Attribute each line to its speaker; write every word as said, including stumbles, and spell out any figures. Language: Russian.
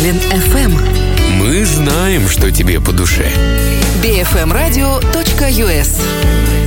Speaker 1: Бруклин эф эм.
Speaker 2: Мы знаем, что тебе по душе.
Speaker 1: би эф эм радио точка ю эс.